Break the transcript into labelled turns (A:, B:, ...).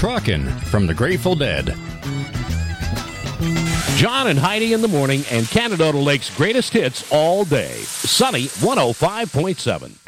A: Truckin' from the Grateful Dead.
B: John and Heidi in the morning and Canada Lake's greatest hits all day. Sunny 105.7.